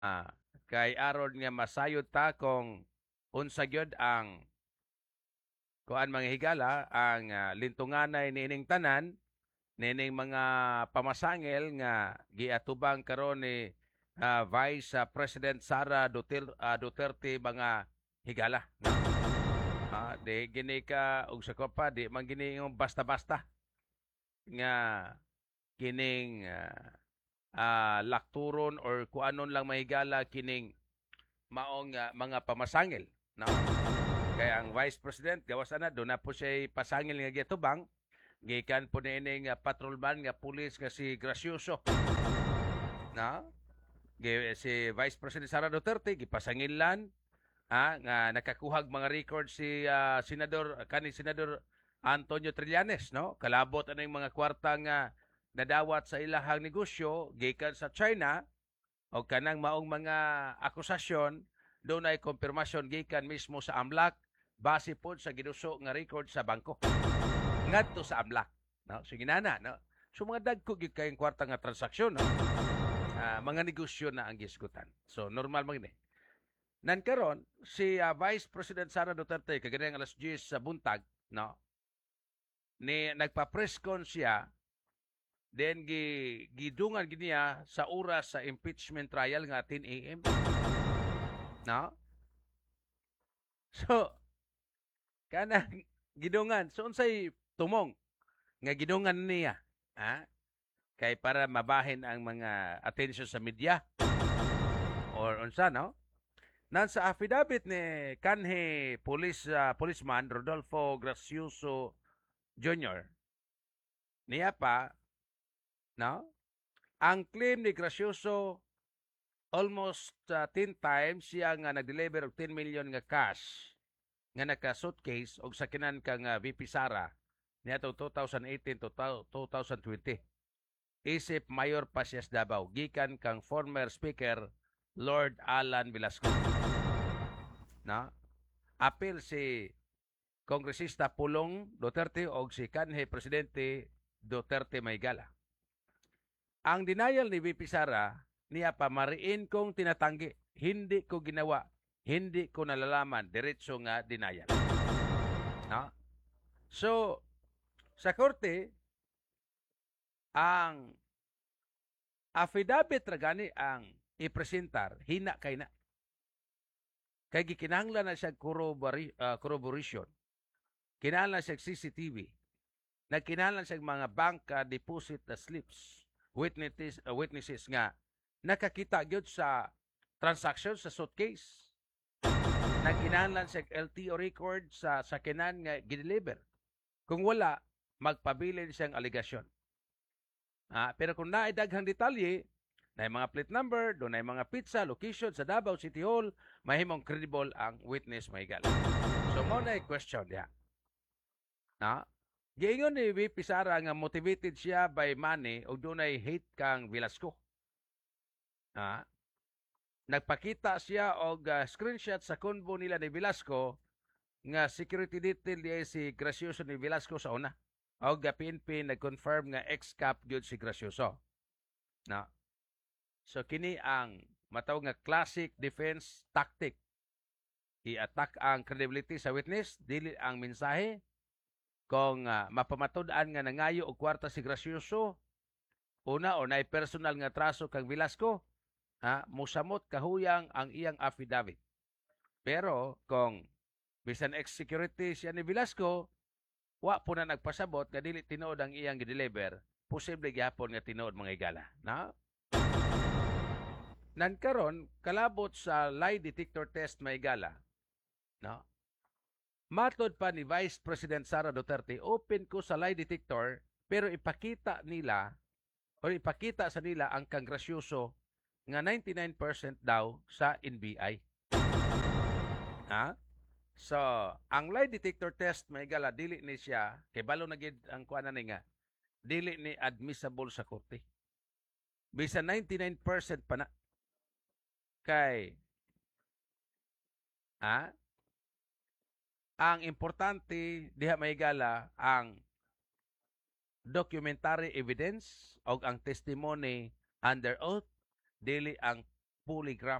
Ah, kay aron nga masayod ta kung unsa gyud ang kuan mga higala ang lintunganay niining tanan nining mga pamasangil nga giatubang karon ni Vice President Sara Duterte mga higala. Di gini ka og sa pa di man gini yung basta-basta nga kining lakturon or kuanon lang mahigala kining maong mga pamasangil, no? Kaya ang Vice President gawas na do na po siya pasangil nga gitubang gikan po niining patrolman nga pulis nga si Gracioso, no? Si Vice President Sara Duterte gipasangilan nga nakakuhag mga record si Senador Antonio Trillanes, no? Kalabot ano yung mga kwarta nga nadawat sa ilahang negosyo gikan sa China o kanang maong mga akusasyon doon ay konfirmasyon gikan mismo sa AMLAC base po sa ginuso nga record sa bangko ngadto sa AMLAC, no? So ginana, no? So mga dagko gyud kayong kwarta nga transaksyon, no? Mga negosyo na ang gisgutan. So normal man ni. Nan karon si Vice President Sara Duterte kaganang alas 10 sa buntag, no? Ni nagpa-press con siya then gidungan giniya sa oras sa impeachment trial nga 10 AM, no? So kana gidungan. So unsay tumong nga gidungan niya? Ha? Kay para mabahin ang mga attention sa media or unsa, no? Nan sa affidavit ni kanhi policeman Rodolfo Gracioso Jr. niya pa, no? Ang claim ni Gracioso almost 10 times siya nga nag-deliver og 10 million nga cash nga naka-suitcase og sakinan kang VP Sara niadtong 2018 to 2020. Isip mayor pa siya sa Davao gikan kang former speaker Lord Alan Velasco, no? Apil si Kongresista Pulong Duterte o si kanhi Presidente Duterte Maygala. Ang denial ni VP Sara niya pa mariin kong tinatanggi, hindi ko ginawa, hindi ko nalalaman, diretso nga denial. No? So, sa korte, ang affidavit ra gani ang ipresentar, hina kay na. Kay gikinahanglan na siya corroboration. Kinahanglan siya CCTV. Nagkinahanglan siya mga bank deposit slips. Witnesses nga nakakita gyud sa transaction sa suitcase. Nagkinahanglan siya LTO record sa sakinan nga gideliver. Kung wala, magpabilin siyang aligasyon. Pero kung naay daghang detalye, na mga plate number, doon ay mga pizza, location sa Davao City Hall, mahimong credible ang witness mahigala. So, mo na question diya. Giingon ni VP Sara nga motivated siya by money o doon ay hate kang Velasco. Nagpakita siya og screenshot sa convo nila ni Velasco nga security detail diay si Gracioso ni Velasco sa una. Og PNP nag-confirm nga ex-cap gyud si Gracioso. So kini ang matawag nga classic defense tactic. I-attack ang credibility sa witness, dili ang mensahe. Kung mapamatud-an nga nangayo og kwarta si Gracioso, una o nay personal nga traso kang Velasco, musamot kahuyang ang iyang affidavit. Pero kung bisan ex-security siya ni Velasco, wa po na nagpasabot nga dili tinuod ang iyang gideliver, posible gyapon nga tinuod mga higala. Nan karon kalabot sa lie detector test may higala, no? Matod pa ni Vice President Sara Duterte, open ko sa lie detector pero ipakita sa nila ang kang Gracioso nga 99% daw sa NBI. So, ang lie detector test may higala dili ni siya kay balo na gid ang kuana ni nga dili ni admissible sa korte. Bisan 99% pa na kay ang importante diha mahigala ang documentary evidence o ang testimony under oath, dili ang polygraph.